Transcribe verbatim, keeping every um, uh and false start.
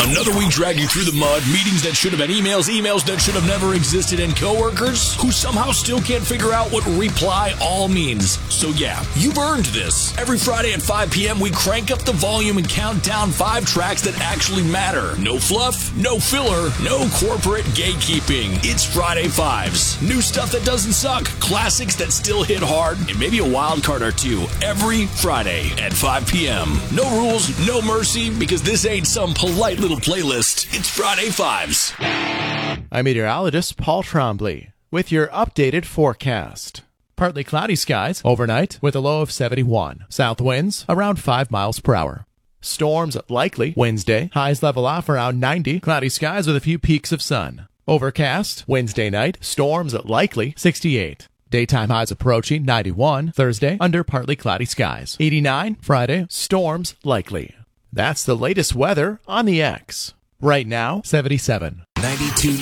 Another week dragged you through the mud, meetings that should have been emails, emails that should have never existed, and coworkers who somehow still can't figure out what reply all means. So yeah, you've earned this. Every Friday at five p.m., we crank up the volume and count down five tracks that actually matter. No fluff, no filler, no corporate gatekeeping. It's Friday Fives. New stuff that doesn't suck, classics that still hit hard, and maybe a wild card or two every Friday at five p.m. No rules, no mercy, because this ain't some polite little playlist. It's Friday Fives. I'm meteorologist Paul Trombley with your updated forecast. Partly cloudy skies overnight with a low of seventy-one. South winds around five miles per hour. Storms likely Wednesday. Highs level off around ninety. Cloudy skies with a few peaks of sun. Overcast Wednesday night. Storms likely sixty-eight. Daytime highs approaching ninety-one. Thursday under partly cloudy skies. eighty-nine. Friday storms likely. That's the latest weather on the X. Right now, seventy-seven. ninety-two